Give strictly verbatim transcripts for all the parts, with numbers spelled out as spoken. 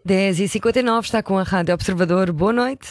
dez e cinquenta e nove está com a Rádio Observador. Boa noite.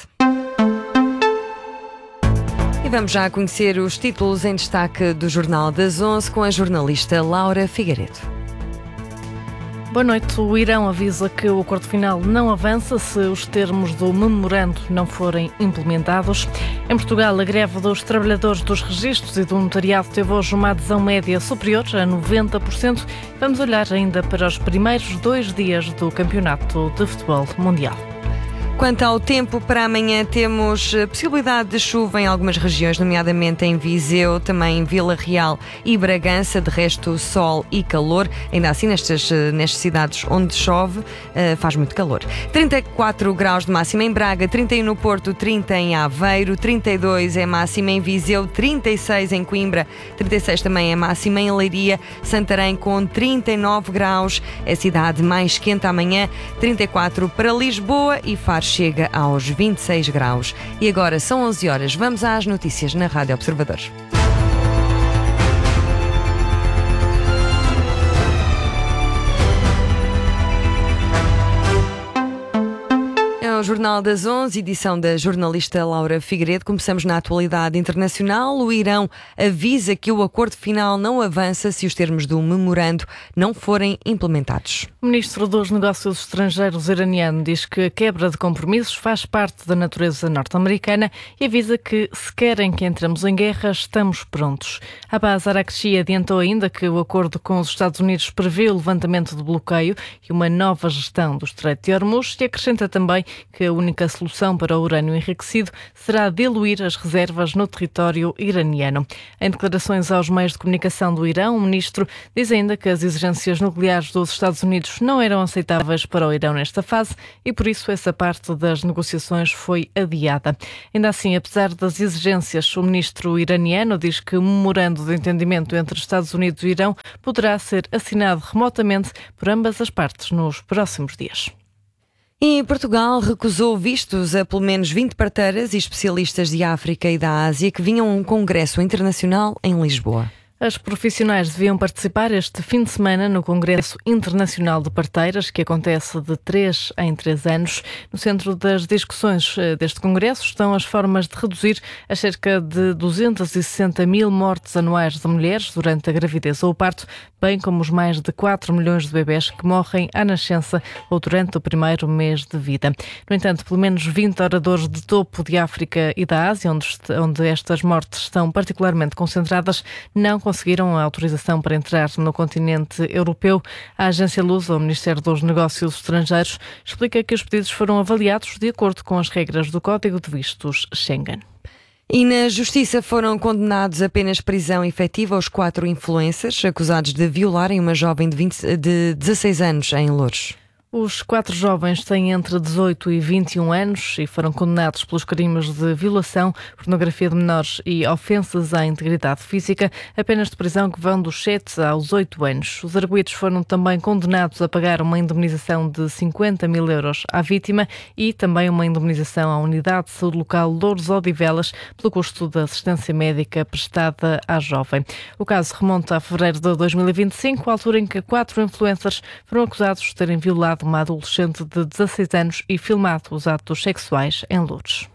E vamos já conhecer os títulos em destaque do Jornal das onze com a jornalista Laura Figueiredo. Boa noite. O Irão avisa que o acordo final não avança se os termos do memorando não forem implementados. Em Portugal, a greve dos trabalhadores dos registros e do notariado teve hoje uma adesão média superior a noventa por cento. Vamos olhar ainda para os primeiros dois dias do Campeonato de Futebol Mundial. Quanto ao tempo, para amanhã temos possibilidade de chuva em algumas regiões, nomeadamente em Viseu, também em Vila Real e Bragança. De resto, sol e calor. Ainda assim, nestas, nestas cidades onde chove, faz muito calor. trinta e quatro graus de máxima em Braga, trinta e um no Porto, trinta em Aveiro, trinta e dois é máxima em Viseu, trinta e seis em Coimbra, trinta e seis também é máxima em Leiria, Santarém com trinta e nove graus, é a cidade mais quente amanhã, trinta e quatro para Lisboa e Faro chega aos vinte e seis graus. E agora são onze horas. Vamos às notícias na Rádio Observador. O Jornal das onze, edição da jornalista Laura Figueiredo. Começamos na atualidade internacional. O Irão avisa que o acordo final não avança se os termos do memorando não forem implementados. O ministro dos Negócios Estrangeiros iraniano diz que a quebra de compromissos faz parte da natureza norte-americana e avisa que, se querem que entremos em guerra, estamos prontos. Abbas Araghchi adiantou ainda que o acordo com os Estados Unidos prevê o levantamento de bloqueio e uma nova gestão do Estreito de Hormuz e acrescenta também que a única solução para o urânio enriquecido será diluir as reservas no território iraniano. Em declarações aos meios de comunicação do Irão, o ministro diz ainda que as exigências nucleares dos Estados Unidos não eram aceitáveis para o Irão nesta fase e, por isso, essa parte das negociações foi adiada. Ainda assim, apesar das exigências, o ministro iraniano diz que o memorando de entendimento entre Estados Unidos e Irão poderá ser assinado remotamente por ambas as partes nos próximos dias. E Portugal recusou vistos a pelo menos vinte parteiras e especialistas de África e da Ásia que vinham a um congresso internacional em Lisboa. As profissionais deviam participar este fim de semana no Congresso Internacional de Parteiras, que acontece de três em três anos. No centro das discussões deste congresso estão as formas de reduzir as cerca de duzentos e sessenta mil mortes anuais de mulheres durante a gravidez ou o parto, bem como os mais de quatro milhões de bebés que morrem à nascença ou durante o primeiro mês de vida. No entanto, pelo menos vinte oradores de topo de África e da Ásia, onde, onde estas mortes estão particularmente concentradas, não conseguiram a autorização para entrar no continente europeu. A agência Lusa, o Ministério dos Negócios Estrangeiros, explica que os pedidos foram avaliados de acordo com as regras do Código de Vistos Schengen. E na Justiça foram condenados a apenas prisão efetiva os quatro influencers acusados de violarem uma jovem de, vinte, de dezasseis anos em Loures. Os quatro jovens têm entre dezoito e vinte e um anos e foram condenados pelos crimes de violação, pornografia de menores e ofensas à integridade física, apenas de prisão que vão dos sete aos oito anos. Os arguidos foram também condenados a pagar uma indemnização de cinquenta mil euros à vítima e também uma indemnização à Unidade de Saúde Local Loures Odivelas pelo custo da assistência médica prestada à jovem. O caso remonta a fevereiro de dois mil e vinte e cinco, a altura em que quatro influencers foram acusados de terem violado uma adolescente de dezasseis anos e filmado os atos sexuais em Loures.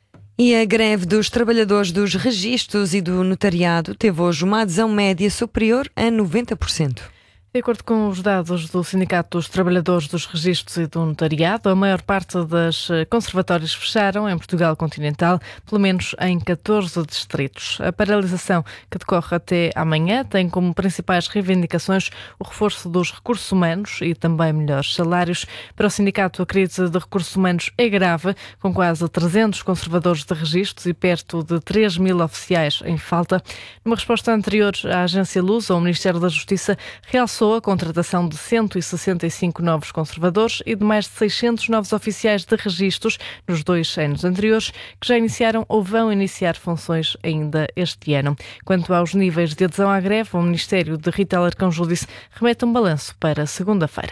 E a greve dos trabalhadores dos registros e do notariado teve hoje uma adesão média superior a noventa por cento. De acordo com os dados do Sindicato dos Trabalhadores dos Registros e do Notariado, a maior parte das conservatórias fecharam em Portugal continental, pelo menos em catorze distritos. A paralisação, que decorre até amanhã, tem como principais reivindicações o reforço dos recursos humanos e também melhores salários. Para o sindicato, a crise de recursos humanos é grave, com quase trezentos conservadores de registros e perto de três mil oficiais em falta. Numa resposta anterior, a agência Lusa, o Ministério da Justiça, realçou a contratação de cento e sessenta e cinco novos conservadores e de mais de seiscentos novos oficiais de registros nos dois anos anteriores, que já iniciaram ou vão iniciar funções ainda este ano. Quanto aos níveis de adesão à greve, o Ministério de Rita Alarcão disse remete um balanço para segunda-feira.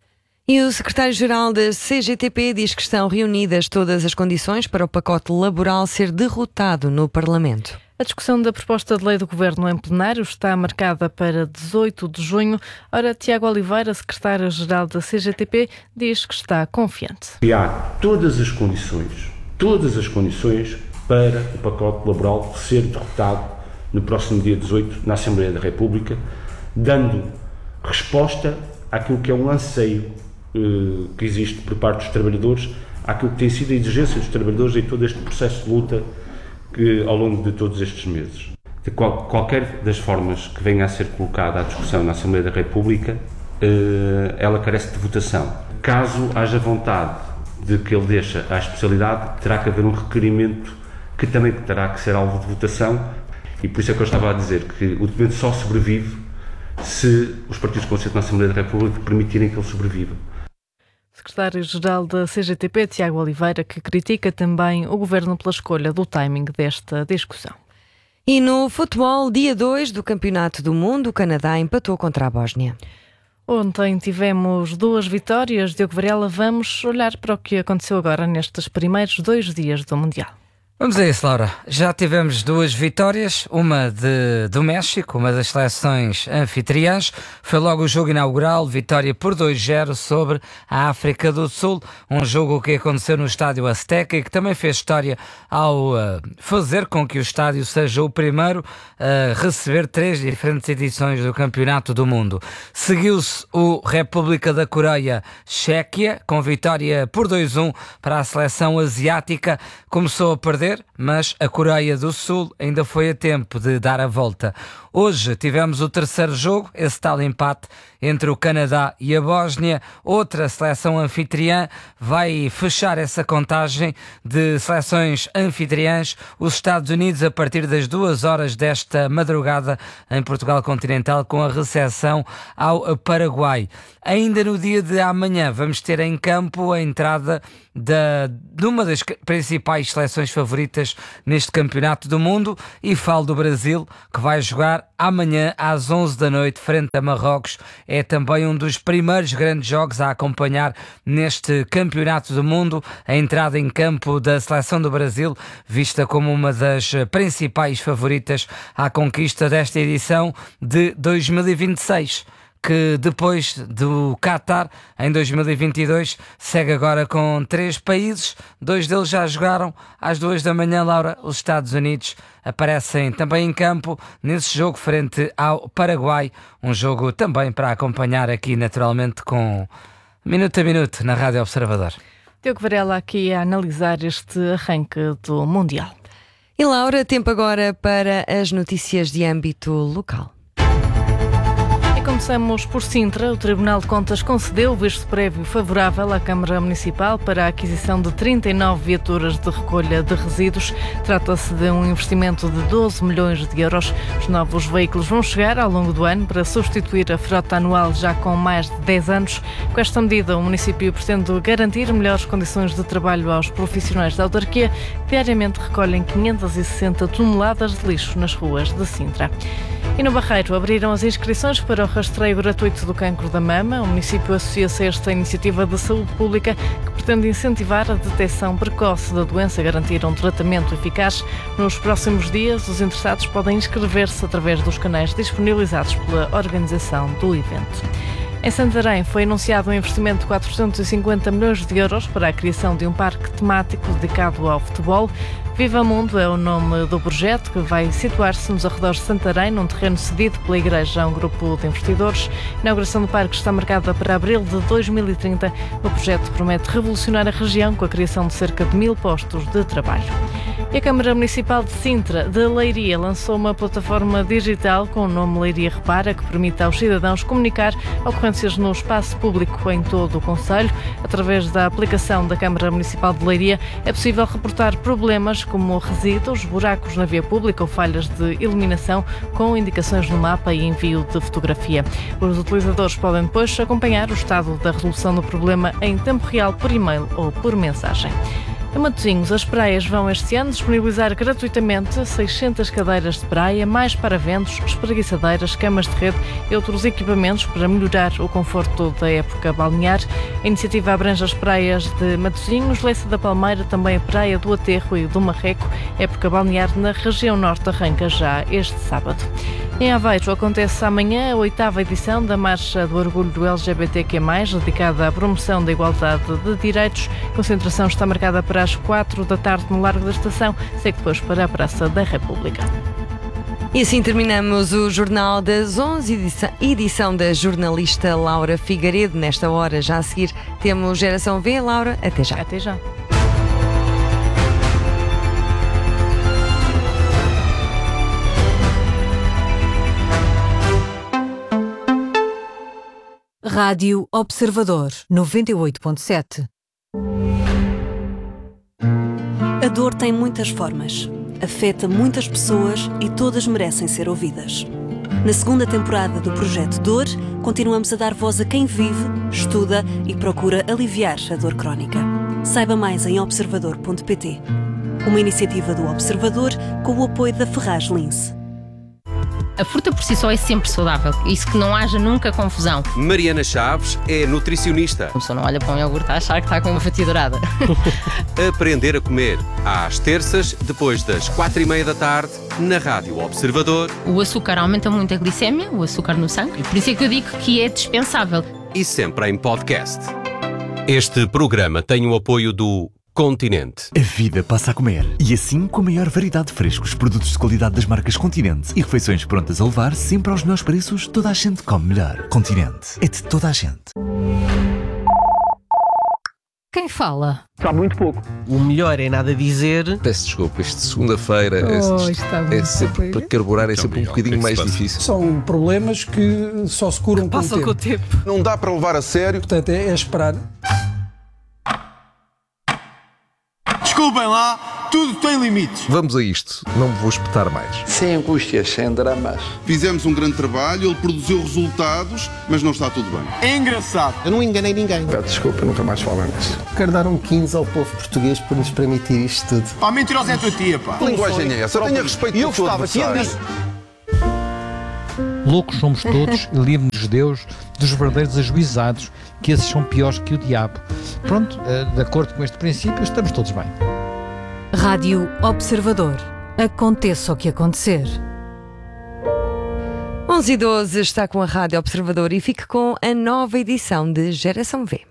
E o secretário-geral da C G T P diz que estão reunidas todas as condições para o pacote laboral ser derrotado no Parlamento. A discussão da proposta de lei do Governo em plenário está marcada para dezoito de junho. Ora, Tiago Oliveira, secretário-geral da C G T P, diz que está confiante. E há todas as condições, todas as condições para o pacote laboral ser derrotado no próximo dia dezoito na Assembleia da República, dando resposta àquilo que é um anseio eh, que existe por parte dos trabalhadores, àquilo que tem sido a exigência dos trabalhadores em todo este processo de luta que, ao longo de todos estes meses. De qual, qualquer das formas que venha a ser colocada à discussão na Assembleia da República, eh, ela carece de votação. Caso haja vontade de que ele deixe à especialidade, terá que haver um requerimento que também terá que ser alvo de votação, e por isso é que eu estava a dizer que o documento só sobrevive se os partidos com assento na Assembleia da República permitirem que ele sobreviva. Secretário-geral da C G T P, Tiago Oliveira, que critica também o Governo pela escolha do timing desta discussão. E no futebol, dia dois do Campeonato do Mundo, o Canadá empatou contra a Bósnia. Ontem tivemos duas vitórias. Diogo Varela, vamos olhar para o que aconteceu agora nestes primeiros dois dias do Mundial. Vamos a isso, Laura. Já tivemos duas vitórias, uma de, do México, uma das seleções anfitriãs. Foi logo o jogo inaugural, vitória por dois a zero sobre a África do Sul. Um jogo que aconteceu no estádio Azteca e que também fez história ao uh, fazer com que o estádio seja o primeiro a receber três diferentes edições do Campeonato do Mundo. Seguiu-se o República da Coreia-Chequia, com vitória por dois a um para a seleção asiática. Começou a perder, mas a Coreia do Sul ainda foi a tempo de dar a volta. Hoje tivemos o terceiro jogo, esse tal empate entre o Canadá e a Bósnia. Outra seleção anfitriã vai fechar essa contagem de seleções anfitriãs, os Estados Unidos, a partir das duas horas desta madrugada em Portugal continental, com a recepção ao Paraguai. Ainda no dia de amanhã vamos ter em campo a entrada da, de uma das principais seleções favoritas neste Campeonato do Mundo, e falo do Brasil, que vai jogar amanhã às onze da noite frente a Marrocos. É também um dos primeiros grandes jogos a acompanhar neste Campeonato do Mundo, a entrada em campo da seleção do Brasil, vista como uma das principais favoritas à conquista desta edição de dois mil e vinte e seis. Que depois do Qatar, em dois mil e vinte e dois, segue agora com três países. Dois deles já jogaram. Às duas da manhã, Laura, os Estados Unidos aparecem também em campo nesse jogo frente ao Paraguai. Um jogo também para acompanhar aqui, naturalmente, com minuto a minuto na Rádio Observador. Diogo Varela aqui a analisar este arranque do Mundial. E Laura, tempo agora para as notícias de âmbito local. Começamos por Sintra. O Tribunal de Contas concedeu o visto prévio favorável à Câmara Municipal para a aquisição de trinta e nove viaturas de recolha de resíduos. Trata-se de um investimento de doze milhões de euros. Os novos veículos vão chegar ao longo do ano para substituir a frota anual já com mais de dez anos. Com esta medida, o município pretende garantir melhores condições de trabalho aos profissionais da autarquia, que diariamente recolhem quinhentas e sessenta toneladas de lixo nas ruas de Sintra. E no Barreiro abriram as inscrições para o rastreio gratuito do cancro da mama. O município associa-se a esta iniciativa de saúde pública que pretende incentivar a detecção precoce da doença e garantir um tratamento eficaz. Nos próximos dias, os interessados podem inscrever-se através dos canais disponibilizados pela organização do evento. Em Santarém foi anunciado um investimento de quatrocentos e cinquenta milhões de euros para a criação de um parque temático dedicado ao futebol. Viva Mundo é o nome do projeto, que vai situar-se nos arredores de Santarém, num terreno cedido pela Igreja a um grupo de investidores. A inauguração do parque está marcada para abril de dois mil e trinta. O projeto promete revolucionar a região com a criação de cerca de mil postos de trabalho. E a Câmara Municipal de Sintra, de Leiria, lançou uma plataforma digital com o nome Leiria Repara, que permite aos cidadãos comunicar ocorrências no espaço público em todo o concelho. Através da aplicação da Câmara Municipal de Leiria, é possível reportar problemas como resíduos, buracos na via pública ou falhas de iluminação, com indicações no mapa e envio de fotografia. Os utilizadores podem depois acompanhar o estado da resolução do problema em tempo real por e-mail ou por mensagem. Em Matosinhos, as praias vão este ano disponibilizar gratuitamente seiscentas cadeiras de praia, mais paraventos, espreguiçadeiras, camas de rede e outros equipamentos para melhorar o conforto da época balnear. A iniciativa abrange as praias de Matosinhos, Leça da Palmeira, também a Praia do Aterro e do Marreco. A época balnear na região norte arranca já este sábado. Em Aveiro acontece amanhã a oitava edição da Marcha do Orgulho do L G B T Q mais, dedicada à promoção da igualdade de direitos. A concentração está marcada para as quatro da tarde no Largo da Estação, segue depois para a Praça da República. E assim terminamos o Jornal das onze, edição, edição da jornalista Laura Figueiredo. Nesta hora, já a seguir, temos Geração V. Laura, até já. Até já. Rádio Observador, noventa e oito ponto sete. A dor tem muitas formas, afeta muitas pessoas e todas merecem ser ouvidas. Na segunda temporada do Projeto Dor, continuamos a dar voz a quem vive, estuda e procura aliviar a dor crónica. Saiba mais em observador ponto pt. Uma iniciativa do Observador com o apoio da Ferraz Lince. A fruta por si só é sempre saudável, isso que não haja nunca confusão. Mariana Chaves é nutricionista. A pessoa não olha para um iogurte a achar que está com uma fatia dourada. Aprender a comer, às terças, depois das quatro e meia da tarde, na Rádio Observador. O açúcar aumenta muito a glicémia, o açúcar no sangue, e por isso é que eu digo que é dispensável. E sempre em podcast. Este programa tem o apoio do Continente. A vida passa a comer. E assim, com a maior variedade de frescos, produtos de qualidade das marcas Continente e refeições prontas a levar, sempre aos melhores preços, toda a gente come melhor. Continente. É de toda a gente. Quem fala? Sabe muito pouco. O melhor é nada dizer. Peço desculpa, isto de segunda-feira Oh, é, está é sempre, para carburar é sempre um bocadinho mais difícil. São problemas que só se curam com o Passam com o tempo. tempo. Não dá para levar a sério. Portanto, é, é esperar. Desculpem lá, tudo tem limites. Vamos a isto, não me vou espetar mais. Sem angústias, sem dramas. Fizemos um grande trabalho, ele produziu resultados, mas não está tudo bem. É engraçado. Eu não enganei ninguém. Peço desculpa, nunca mais falo nisso. Quero dar um quinze ao povo português por nos permitir isto tudo. Pá, mentirosa é a tua tia, pá. Que linguagem é essa? Tenha respeito eu por todos. Loucos somos todos e livre-nos de Deus dos verdadeiros ajuizados, que esses são piores que o diabo. Pronto, de acordo com este princípio, estamos todos bem. Rádio Observador. Aconteça o que acontecer. onze e doze está com a Rádio Observador e fique com a nova edição de Geração V.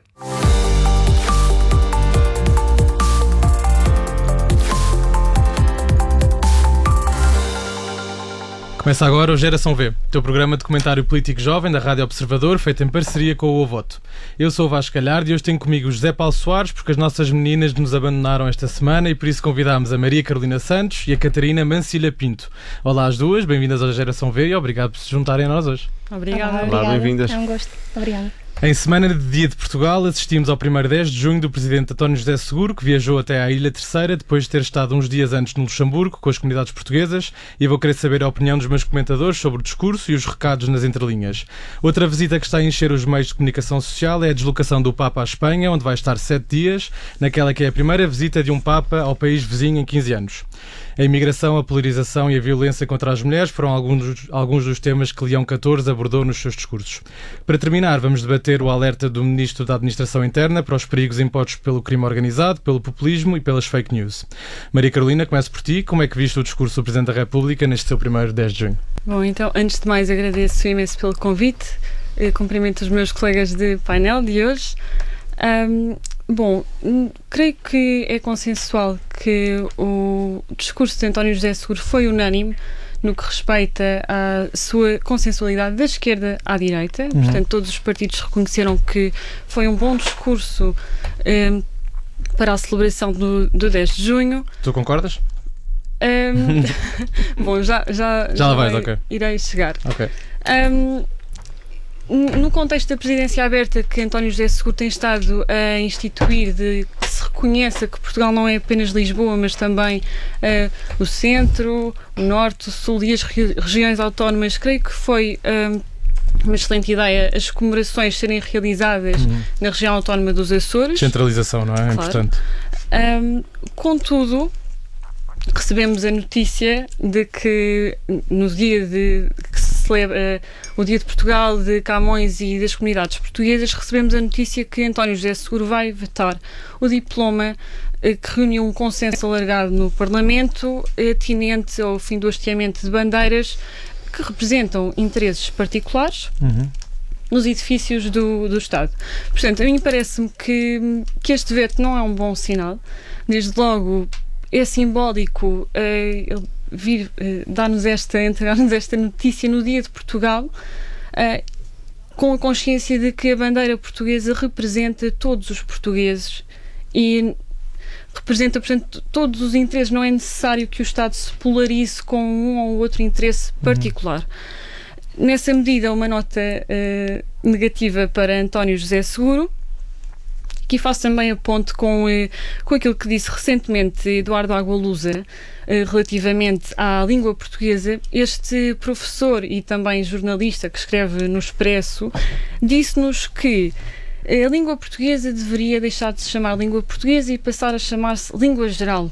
Começa agora o Geração V, teu programa de comentário político jovem da Rádio Observador, feito em parceria com o O Voto. Eu sou o Vasco Galhardo e hoje tenho comigo o José Paulo Soares, porque as nossas meninas nos abandonaram esta semana e por isso convidámos a Maria Carolina Santos e a Catarina Mancilha Pinto. Olá às duas, bem-vindas à Geração V e obrigado por se juntarem a nós hoje. Obrigada. Olá, bem-vindas. É um gosto. Obrigada. Em semana de Dia de Portugal, assistimos ao primeiro dez de junho do presidente António José Seguro, que viajou até à Ilha Terceira, depois de ter estado uns dias antes no Luxemburgo, com as comunidades portuguesas, e vou querer saber a opinião dos meus comentadores sobre o discurso e os recados nas entrelinhas. Outra visita que está a encher os meios de comunicação social é a deslocação do Papa à Espanha, onde vai estar sete dias, naquela que é a primeira visita de um Papa ao país vizinho em quinze anos. A imigração, a polarização e a violência contra as mulheres foram alguns, alguns dos temas que Leão catorze abordou nos seus discursos. Para terminar, vamos debater o alerta do Ministro da Administração Interna para os perigos impostos pelo crime organizado, pelo populismo e pelas fake news. Maria Carolina, começo por ti. Como é que viste o discurso do Presidente da República neste seu primeiro dez de junho? Bom, então, antes de mais, agradeço imenso pelo convite. Eu cumprimento os meus colegas de painel de hoje. Um, Bom, creio que é consensual que o discurso de António José Seguro foi unânime no que respeita à sua consensualidade da esquerda à direita. Uhum. Portanto, todos os partidos reconheceram que foi um bom discurso um, para a celebração do, do dez de junho. Tu concordas? Um, bom, já, já, já, já lá vais, vai, ok. irei chegar. Ok. Um, No contexto da presidência aberta que António José Seguro tem estado a instituir, de que se reconheça que Portugal não é apenas Lisboa, mas também uh, o centro, o norte, o sul e as re- regiões autónomas, creio que foi uh, uma excelente ideia as comemorações serem realizadas uhum. na região autónoma dos Açores. Centralização, não é? É claro. importante. Um, contudo, recebemos a notícia de que no dia de que se celebra uh, o Dia de Portugal, de Camões e das comunidades portuguesas, recebemos a notícia que António José Seguro vai vetar o diploma uh, que reuniu um consenso alargado no Parlamento, atinente ao fim do hasteamento de bandeiras que representam interesses particulares uhum. nos edifícios do, do Estado. Portanto, a mim parece-me que, que este veto não é um bom sinal. Desde logo, é simbólico uh, vir uh, dar-nos esta, entregar-nos esta notícia no Dia de Portugal, uh, com a consciência de que a bandeira portuguesa representa todos os portugueses e representa, portanto, todos os interesses. Não é necessário que o Estado se polarize com um ou outro interesse particular. Uhum. Nessa medida, uma nota uh, negativa para António José Seguro. Aqui faço também a ponte com, uh, com aquilo que disse recentemente Eduardo Agualusa uh, relativamente à língua portuguesa. Este professor e também jornalista que escreve no Expresso disse-nos que a língua portuguesa deveria deixar de se chamar língua portuguesa e passar a chamar-se língua geral.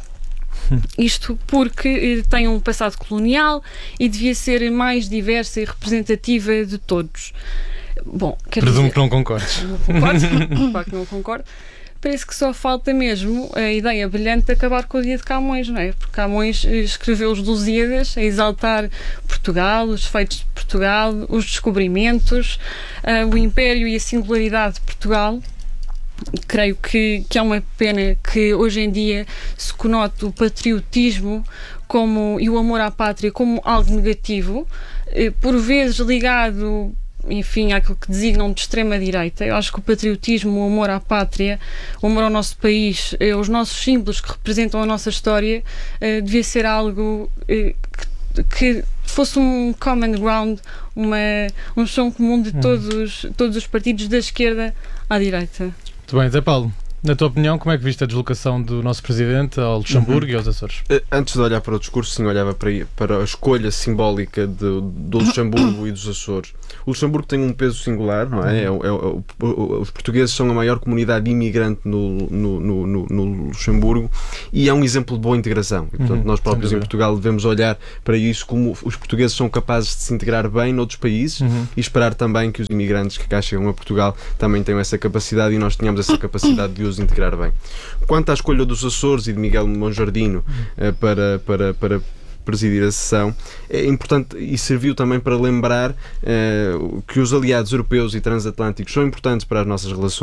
Isto porque tem um passado colonial e devia ser mais diversa e representativa de todos. Bom, presumo dizer, que não concordes. Não concordo, claro que não concordo. Parece que só falta mesmo a ideia brilhante de acabar com o Dia de Camões, não é? Porque Camões escreveu os Lusíadas a exaltar Portugal, os feitos de Portugal, os descobrimentos, uh, o Império e a singularidade de Portugal. Creio que, que é uma pena que hoje em dia se conote o patriotismo como, e o amor à pátria como algo negativo, uh, por vezes ligado, enfim, àquilo que designam de extrema-direita. Eu acho que o patriotismo, o amor à pátria, o amor ao nosso país, os nossos símbolos que representam a nossa história, devia ser algo que, que fosse um common ground, uma, um chão comum de todos, todos os partidos, da esquerda à direita. Muito bem, Zé Paulo, na tua opinião, como é que viste a deslocação do nosso Presidente ao Luxemburgo uhum. e aos Açores? Antes de olhar para o discurso, sim, olhava para, para a escolha simbólica de, do Luxemburgo e dos Açores. O Luxemburgo tem um peso singular, não é? é, é, é os portugueses são a maior comunidade imigrante no, no, no, no, no Luxemburgo e é um exemplo de boa integração. E, portanto, uhum, nós próprios em Portugal devemos olhar para isso como os portugueses são capazes de se integrar bem noutros países uhum. e esperar também que os imigrantes que cá chegam a Portugal também tenham essa capacidade e nós tenhamos essa capacidade de os integrar bem. Quanto à escolha dos Açores e de Miguel Monjardino uh, para, para, para presidir a sessão, é importante e serviu também para lembrar uh, que os aliados europeus e transatlânticos são importantes para as nossas relações.